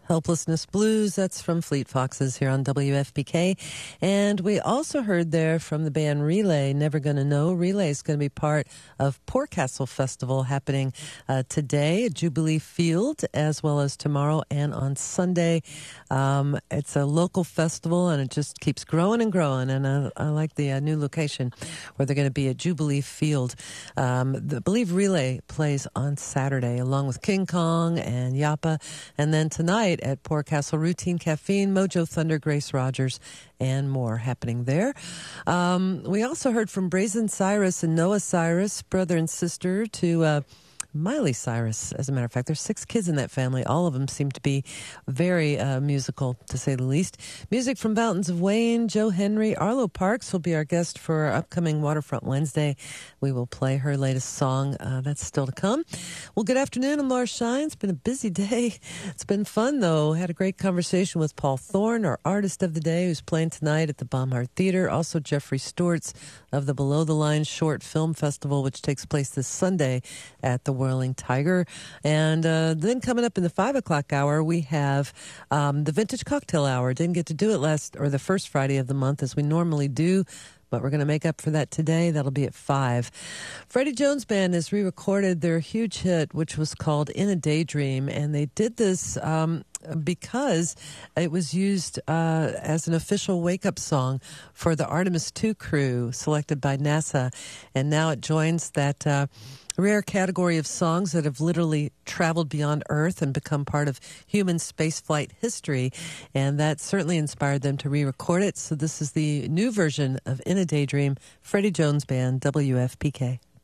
Helplessness Blues, that's from Fleet Foxes here on WFPK. And we also heard there from the band Relay, Never Gonna Know. Relay is going to be part of Portcastle Festival happening today at Jubilee Field, as well as tomorrow and on Sunday. It's a local festival, and it just keeps growing and growing. And I like the new location where they're going to be at Jubilee Field. I believe Relay plays on Saturday, along with King Kong and Yappa. And then tonight, at Portcastle, Routine Caffeine, Mojo Thunder, Grace Rogers, and more happening there. We also heard from Brazen Cyrus and Noah Cyrus, brother and sister to Miley Cyrus. As a matter of fact, there's 6 kids in that family. All of them seem to be very musical, to say the least. Music from Fountains of Wayne, Joe Henry. Arlo Parks will be our guest for our upcoming Waterfront Wednesday. We will play her latest song. That's still to come. Well, good afternoon. I'm Laura Shine. It's been a busy day. It's been fun, though. Had a great conversation with Paul Thorne, our artist of the day, who's playing tonight at the Baumhart Theater. Also, Jeffrey Stortz of the Below the Line Short Film Festival, which takes place this Sunday at the Whirling Tiger. And then coming up in the 5 o'clock hour, we have the Vintage Cocktail Hour. Didn't get to do it the first Friday of the month as we normally do, but we're going to make up for that today. That'll be at 5. Freddie Jones Band has re-recorded their huge hit, which was called In a Daydream, and they did this because it was used as an official wake-up song for the Artemis II crew selected by NASA, and now it joins that rare category of songs that have literally traveled beyond Earth and become part of human spaceflight history, and that certainly inspired them to re-record it. So this is the new version of In a Daydream, Freddie Jones Band, WFPK.